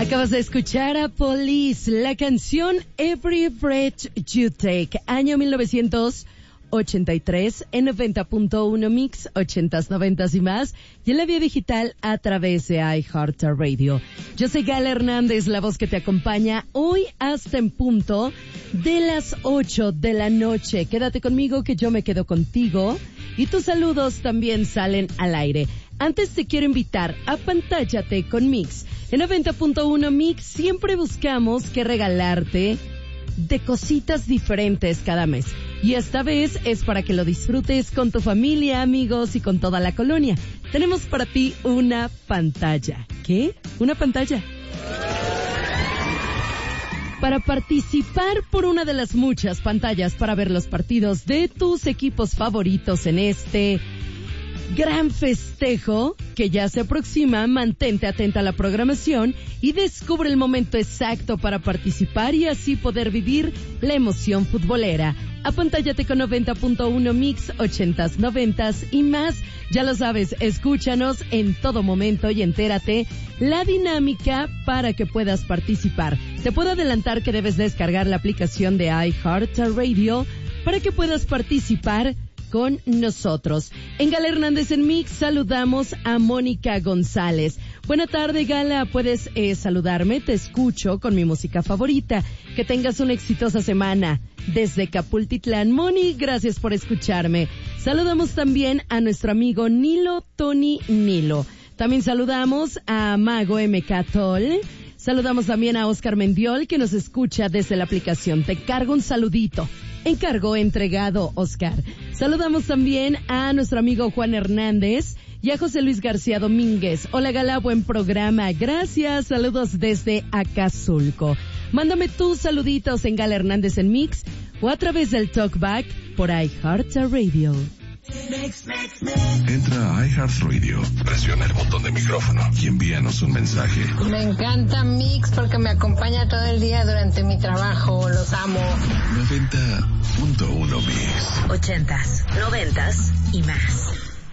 Acabas de escuchar a Police, la canción Every Breath You Take, año 1983, en 90.1 Mix, 80s, 90s y más, y en la vía digital a través de iHeartRadio. Yo soy Gala Hernández, la voz que te acompaña hoy hasta en punto de las 8 de la noche. Quédate conmigo que yo me quedo contigo y tus saludos también salen al aire. Antes te quiero invitar a Pantállate con Mix. En 90.1 Mix siempre buscamos qué regalarte de cositas diferentes cada mes. Y esta vez es para que lo disfrutes con tu familia, amigos y con toda la colonia. Tenemos para ti una pantalla. ¿Qué? ¿Una pantalla? Para participar por una de las muchas pantallas para ver los partidos de tus equipos favoritos en este gran festejo que ya se aproxima, mantente atenta a la programación y descubre el momento exacto para participar y así poder vivir la emoción futbolera. Apantállate con 90.1 Mix, 80s, 90s y más. Ya lo sabes, escúchanos en todo momento y entérate la dinámica para que puedas participar. Te puedo adelantar que debes descargar la aplicación de iHeartRadio para que puedas participar con nosotros. En Gala Hernández en Mix saludamos a Mónica González. Buena tarde, Gala. Puedes saludarme. Te escucho con mi música favorita. Que tengas una exitosa semana. Desde Capultitlán, Moni, gracias por escucharme. Saludamos también a nuestro amigo Nilo, Tony Nilo. También saludamos a Mago MK Toll. Saludamos también a Oscar Mendiol, que nos escucha desde la aplicación. Te cargo un saludito. Encargo entregado, Oscar. Saludamos también a nuestro amigo Juan Hernández y a José Luis García Domínguez. Hola, Gala, buen programa. Gracias, saludos desde Acazulco. Mándame tus saluditos en Gala Hernández en Mix o a través del Talkback por iHeartRadio. Entra a iHeartRadio, presiona el botón de micrófono y envíanos un mensaje. Me encanta Mix porque me acompaña todo el día durante mi trabajo, los amo. 90.1 Mix. 80s, 90s y más.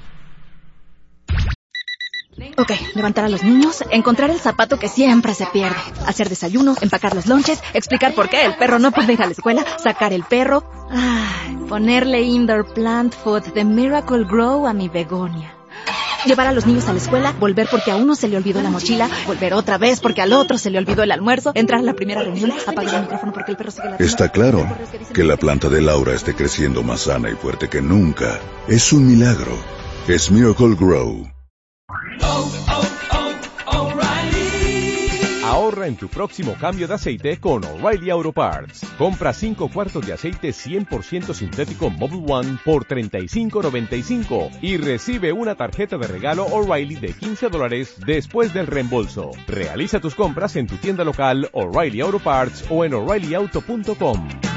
Ok, levantar a los niños, encontrar el zapato que siempre se pierde, hacer desayunos, empacar los lonches, explicar por qué el perro no puede ir a la escuela, sacar el perro, ponerle indoor plant food de Miracle Grow a mi begonia. Llevar a los niños a la escuela, volver porque a uno se le olvidó la mochila, volver otra vez porque al otro se le olvidó el almuerzo, entrar a la primera reunión, apagar el micrófono porque el perro sigue ladrando. Está claro que la planta de Laura esté creciendo más sana y fuerte que nunca. Es un milagro. Es Miracle Grow. Ahorra en tu próximo cambio de aceite con O'Reilly Auto Parts. Compra 5 cuartos de aceite 100% sintético Mobil One por $35.95 y recibe una tarjeta de regalo O'Reilly de $15 después del reembolso. Realiza tus compras en tu tienda local O'Reilly Auto Parts o en O'ReillyAuto.com.